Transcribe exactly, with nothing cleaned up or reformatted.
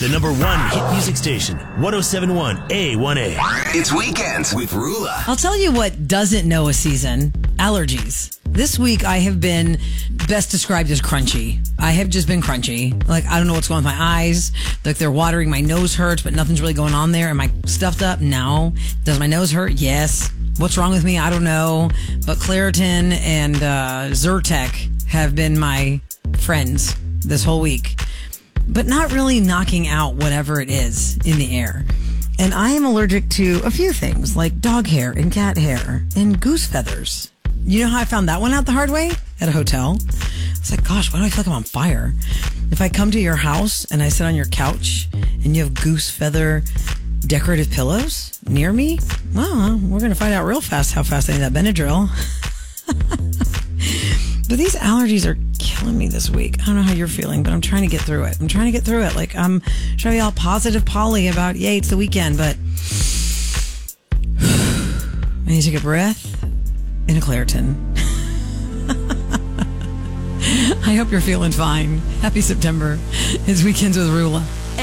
the number one hit music station, one oh seven point one A one A. It's Weekends with Rula. I'll tell you what doesn't know a season. Allergies. This week I have been best described as crunchy. I have just been crunchy. Like, I don't know what's going on with my eyes. Like, they're watering. My nose hurts, but nothing's really going on there. Am I stuffed up? No. Does my nose hurt? Yes. What's wrong with me? I don't know. But Claritin and uh, Zyrtec have been my friends this whole week. But not really knocking out whatever it is in the air. And I am allergic to a few things, like dog hair and cat hair and goose feathers. You know how I found that one out the hard way? At a hotel. It's like, gosh, why do I feel like I'm on fire? If I come to your house and I sit on your couch and you have goose feather decorative pillows near me, well, we're going to find out real fast how fast I need that Benadryl. But these allergies are killing me this week. I don't know how you're feeling, but I'm trying to get through it. I'm trying to get through it. Like, I'm trying to be all positive Polly about, yay, it's the weekend, but I need to take a breath and a Claritin. I hope you're feeling fine. Happy September. It's Weekends with Rula.